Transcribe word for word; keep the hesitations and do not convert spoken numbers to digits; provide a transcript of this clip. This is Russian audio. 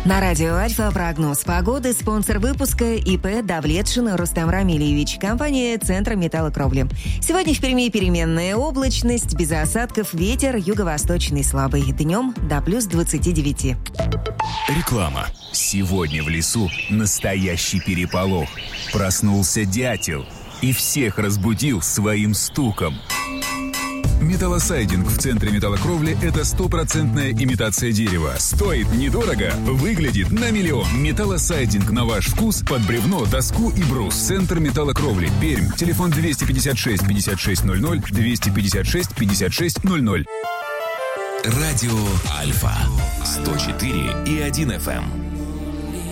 На радио «Альфа» прогноз погоды. Спонсор выпуска ИП Давлетшин Рустам Рамильевич. Компания «Центр металлокровли». Сегодня в Перми переменная облачность, без осадков, ветер юго-восточный слабый. Днем до плюс двадцати девяти. Реклама. Сегодня в лесу настоящий переполох. Проснулся дятел и всех разбудил своим стуком. Металлосайдинг в Центре металлокровли – это стопроцентная имитация дерева. Стоит недорого, выглядит на миллион. Металлосайдинг на ваш вкус под бревно, доску и брус. Центр металлокровли. Пермь. Телефон двести пятьдесят шесть пятьдесят шесть ноль ноль, двести пятьдесят шесть пятьдесят шесть ноль ноль. Радио Альфа. сто четыре и один эф эм.